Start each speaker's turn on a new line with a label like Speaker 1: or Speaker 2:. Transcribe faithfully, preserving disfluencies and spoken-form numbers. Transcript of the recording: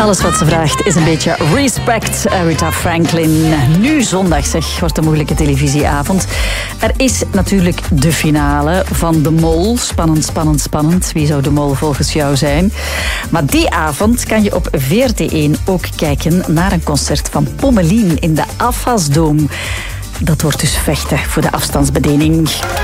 Speaker 1: Alles wat ze vraagt is een beetje respect. Aretha Franklin. Nu zondag, zeg, wordt een moeilijke televisieavond. Er is natuurlijk de finale van De Mol. Spannend, spannend, spannend. Wie zou De Mol volgens jou zijn? Maar die avond kan je op V R T één ook kijken naar een concert van Pommelien in de Afasdome. Dat wordt dus vechten voor de afstandsbediening.